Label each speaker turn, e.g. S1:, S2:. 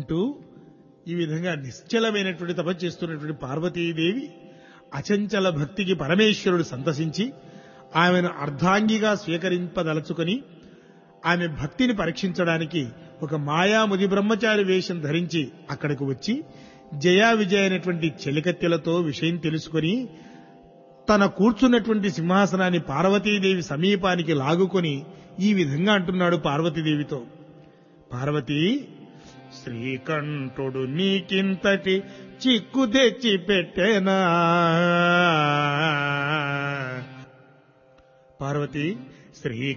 S1: అంటూ ఈ విధంగా నిశ్చలమైనటువంటి తపస్సు చేస్తున్నటువంటి పార్వతీదేవి అచంచల భక్తికి పరమేశ్వరుడు సంతసించి ఆమెను అర్ధాంగిగా స్వీకరింపదలుచుకొని ఆమె భక్తిని పరీక్షించడానికి ఒక మాయాముది బ్రహ్మచారి వేషం ధరించి అక్కడికి వచ్చి జయా విజయ అయినటువంటి చెలికత్తెలతో విషయం తెలుసుకొని తన కూర్చున్నటువంటి సింహాసనాన్ని పార్వతీదేవి సమీపానికి లాగుకొని ఈ విధంగా అంటున్నాడు పార్వతీదేవితో, పార్వతీ, శ్రీకంఠుడు నీకింతటి చిక్కు తెచ్చి పెట్టేనా? పార్వతి, శ్రీ